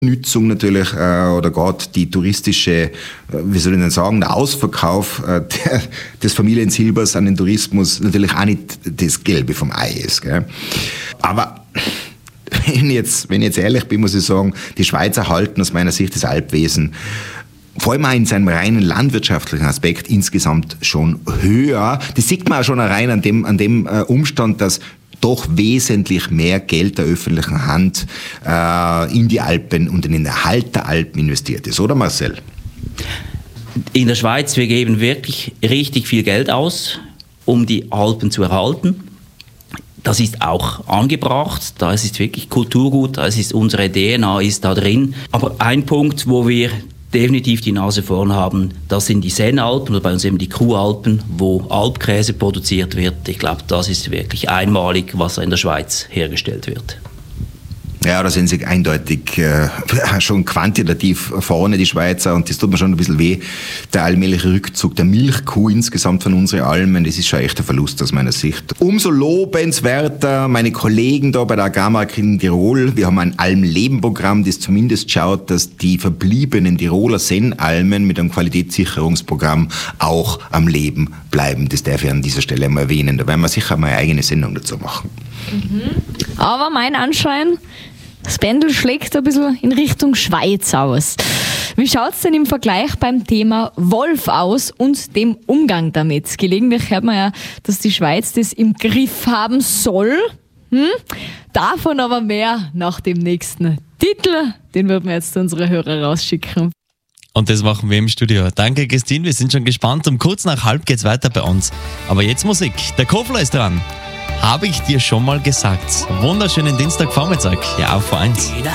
Nutzung natürlich oder gerade die touristische, wie soll ich denn sagen, der Ausverkauf des Familiensilbers an den Tourismus natürlich auch nicht das Gelbe vom Ei ist. Gell? Aber wenn ich jetzt ehrlich bin, muss ich sagen, die Schweizer halten aus meiner Sicht das Alpwesen vor allem auch in seinem reinen landwirtschaftlichen Aspekt insgesamt schon höher. Das sieht man auch schon rein an dem Umstand, dass doch wesentlich mehr Geld der öffentlichen Hand in die Alpen und in den Erhalt der Alpen investiert ist, oder Marcel? In der Schweiz, wir geben wirklich richtig viel Geld aus, um die Alpen zu erhalten. Das ist auch angebracht, das ist wirklich Kulturgut, das ist unsere DNA ist da drin. Aber ein Punkt, wo wir definitiv die Nase vorn haben, das sind die Sennalpen oder bei uns eben die Kuhalpen, wo Alpkäse produziert wird. Ich glaube, das ist wirklich einmalig, was in der Schweiz hergestellt wird. Ja, da sind sie eindeutig schon quantitativ vorne, die Schweizer, und das tut mir schon ein bisschen weh. Der allmähliche Rückzug der Milchkuh insgesamt von unseren Almen, das ist schon echt ein Verlust aus meiner Sicht. Umso lobenswerter meine Kollegen da bei der Agamark in Tirol. Wir haben ein Almleben-Programm, das zumindest schaut, dass die verbliebenen Tiroler Sennalmen mit einem Qualitätssicherungsprogramm auch am Leben bleiben. Das darf ich an dieser Stelle mal erwähnen. Da werden wir sicher mal eine eigene Sendung dazu machen. Aber mein Anschein, das Pendel schlägt ein bisschen in Richtung Schweiz aus. Wie schaut es denn im Vergleich beim Thema Wolf aus und dem Umgang damit? Gelegentlich hört man ja, dass die Schweiz das im Griff haben soll. Davon aber mehr nach dem nächsten Titel. Den würden wir jetzt unsere Hörer rausschicken. Und das machen wir im Studio. Danke, Christine. Wir sind schon gespannt. Um kurz nach halb geht's weiter bei uns. Aber jetzt Musik. Der Kofler ist dran. Habe ich dir schon mal gesagt. Wunderschönen Dienstagvormittag. Ja, auf vor 1.